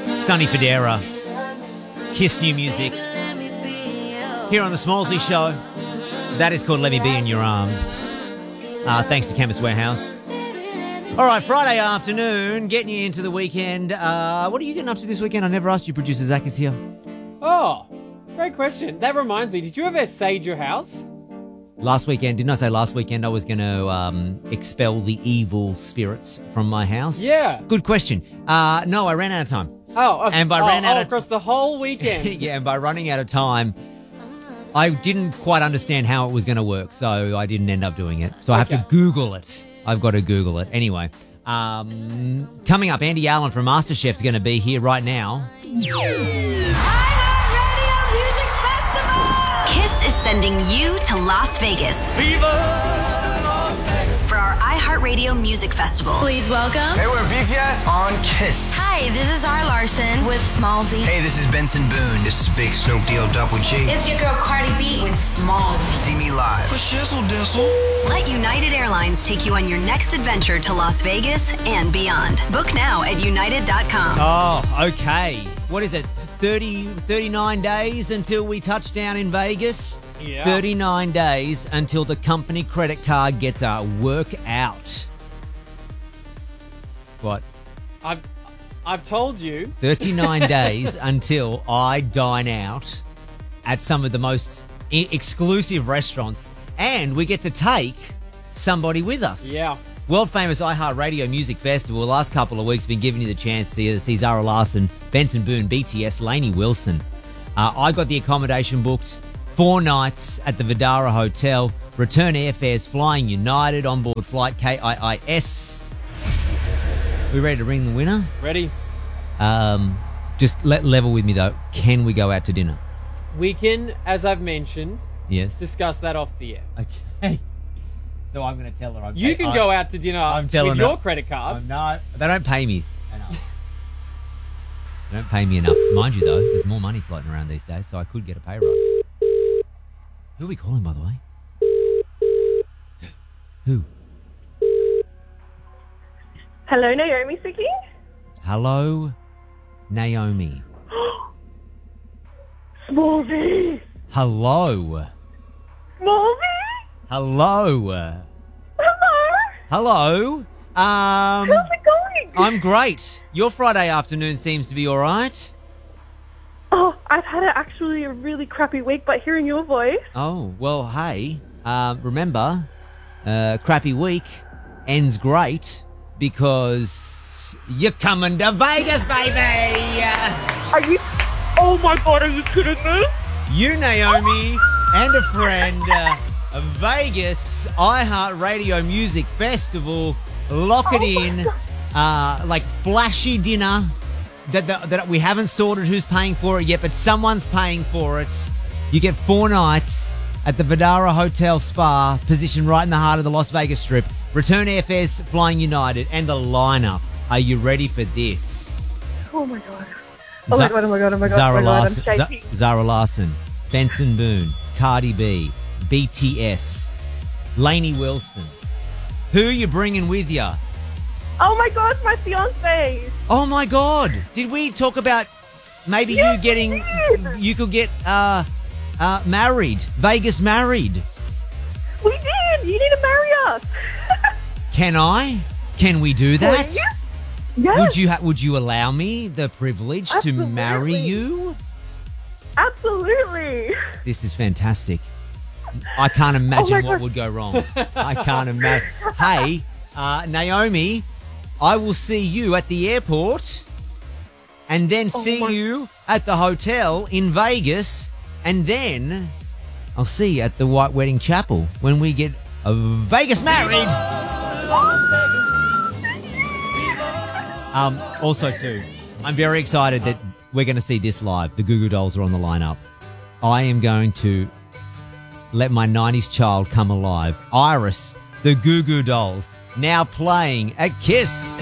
Sonny Fodera, Kiss New Music, here on the Smallsy Show. That is called Let Me Be in Your Arms. Thanks to Chemist Warehouse. All right, Friday afternoon, getting you into the weekend. What are you getting up to this weekend? I never asked you. Producer Zach is here. Oh, great question. That reminds me, did you ever sage your house? Last weekend, didn't I say last weekend I was going to expel the evil spirits from my house? Yeah. Good question. No, I ran out of time. Oh, okay. And by ran out of... across the whole weekend. Yeah, and by running out of time, I didn't quite understand how it was going to work, so I didn't end up doing it. So I have to Google it. I've got to Google it. Anyway, coming up, Andy Allen from MasterChef is going to be here right now. iHeartRadio Music Festival! Kiss is sending you to Las Vegas. For our iHeartRadio Music Festival. Please welcome. Hey, we're BTS on Kiss. Hi, this is Zara Larson with Smallsy. Hey, this is Benson Boone. This is Big Snoop Deal Double G. It's your girl Cardi B with Smallsy. See me live. For shizzle dizzle. Let United Airlines take you on your next adventure to Las Vegas and beyond. Book now at united.com. Oh, okay. What is it? 39 days until we touch down in Vegas? Yeah. 39 days until the company credit card gets a workout. What? I've told you. 39 days until I dine out at some of the most exclusive restaurants, and we get to take somebody with us. Yeah. World famous iHeartRadio Music Festival. The last couple of weeks been giving you the chance to either see Zara Larson, Benson Boone, BTS, Lainey Wilson. I got the accommodation booked, 4 nights at the Vdara Hotel, return airfares flying United, onboard flight KIIS. We ready to ring the winner? Ready? Just level with me though. Can we go out to dinner? We can, as I've mentioned, Yes. discuss that off the air. Okay. So I'm going to tell her. You can go out to dinner with your credit card. No, they don't pay me enough. They don't pay me enough. Mind you, though, there's more money floating around these days, so I could get a pay rise. Who are we calling, by the way? Who? Hello, Naomi speaking. Hello, Naomi. Smallsy. Hello. Smallsy. Hello. Hello. Hello. How's it going? I'm great. Your Friday afternoon seems to be all right. Oh, I've had actually a really crappy week, but hearing your voice. Oh, well, hey, remember, crappy week ends great because you're coming to Vegas, baby! Are you? Oh my God, are you kidding me? You, Naomi, and a friend, Vegas iHeartRadio Music Festival. Lock it in, like flashy dinner that we haven't sorted who's paying for it yet, but someone's paying for it. You get 4 nights at the Vdara Hotel Spa, positioned right in the heart of the Las Vegas Strip. Return airfares flying United, and a lineup. Are you ready for this? Oh my God. Oh my God, oh my God, oh my God, Zara oh my God, Larson, I'm shaking. Zara Larson, Benson Boone, Cardi B, BTS, Lainey Wilson. Who are you bringing with you? Oh my God, my fiance. Oh my God! Did we talk about maybe Yes, you getting? we did. You could get married, Vegas married. We did. You need to marry us. Can I? Can we do that? Please? Yes. Would you allow me the privilege to marry Absolutely. you? Absolutely. This is fantastic. I can't imagine Oh my what God. would go wrong. I can't imagine. Hey, Naomi, I will see you at the airport and then see you at the hotel in Vegas, and then I'll see you at the White Wedding Chapel when we get Vegas married. Also, too, I'm very excited that we're going to see this live. The Goo Goo Dolls are on the lineup. I am going to let my 90s child come alive. Iris, the Goo Goo Dolls, now playing at Kiss.